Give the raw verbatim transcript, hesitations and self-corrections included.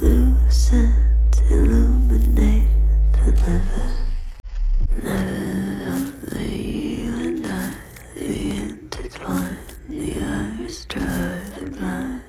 translucent, illuminate the never. Never only you and I, the intertwine, the iris drive the blind.